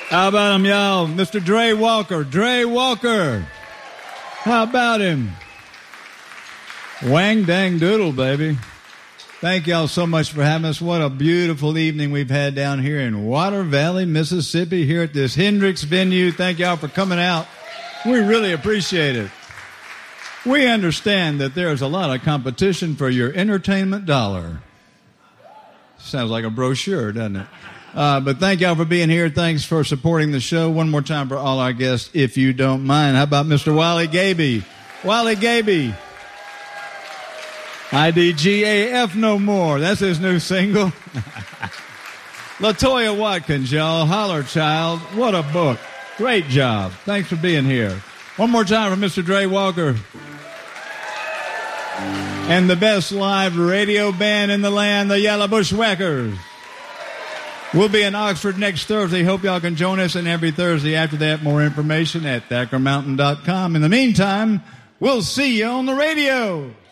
How about him, y'all? Mr. Dre Walker. Dre Walker. How about him? Wang dang doodle, baby. Thank y'all so much for having us. What a beautiful evening we've had down here in Water Valley, Mississippi, here at this Hendrix venue. Thank y'all for coming out. We really appreciate it. We understand that there's a lot of competition for your entertainment dollar. Sounds like a brochure, doesn't it? But thank y'all for being here. Thanks for supporting the show. One more time for all our guests, if you don't mind. How about Mr. Wally Gaby? Wally Gaby. IDGAF no more. That's his new single. LaToya Watkins, y'all. Holler Child. What a book. Great job. Thanks for being here. One more time for Mr. Dre Walker. And the best live radio band in the land, the Yellow Bushwhackers. We'll be in Oxford next Thursday. Hope y'all can join us. And every Thursday after that, more information at ThackerMountain.com. In the meantime, we'll see you on the radio.